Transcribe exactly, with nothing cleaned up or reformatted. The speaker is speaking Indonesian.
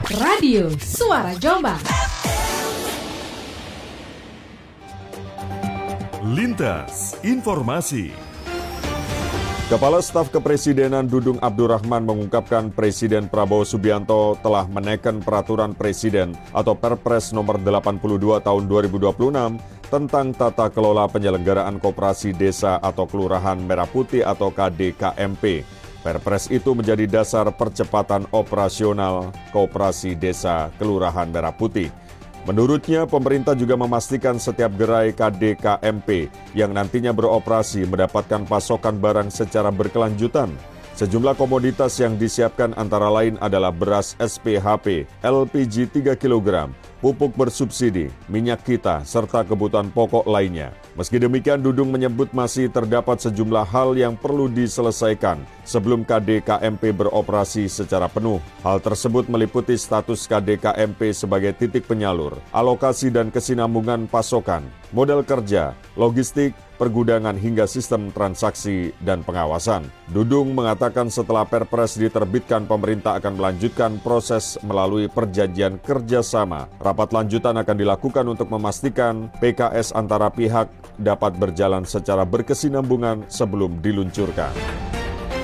Radio Suara Jombang. Lintas Informasi. Kepala Staf Kepresidenan Dudung Abdurrahman mengungkapkan Presiden Prabowo Subianto telah menekan Peraturan Presiden atau Perpres nomor delapan puluh dua tahun dua ribu dua puluh enam tentang tata kelola penyelenggaraan koperasi desa atau Kelurahan Merah Putih atau K D K M P. Perpres itu menjadi dasar percepatan operasional koperasi desa Kelurahan Merah Putih. Menurutnya, pemerintah juga memastikan setiap gerai K D K M P yang nantinya beroperasi mendapatkan pasokan barang secara berkelanjutan. Sejumlah komoditas yang disiapkan antara lain adalah beras S P H P, L P G tiga kilogram, pupuk bersubsidi, minyak kita, serta kebutuhan pokok lainnya. Meski demikian, Dudung menyebut masih terdapat sejumlah hal yang perlu diselesaikan sebelum K D K M P beroperasi secara penuh. Hal tersebut meliputi status K D K M P sebagai titik penyalur, alokasi dan kesinambungan pasokan, modal kerja, logistik, pergudangan hingga sistem transaksi dan pengawasan. Dudung mengatakan setelah Perpres diterbitkan, pemerintah akan melanjutkan proses melalui perjanjian kerjasama. Rapat lanjutan akan dilakukan untuk memastikan P K S antara pihak dapat berjalan secara berkesinambungan sebelum diluncurkan.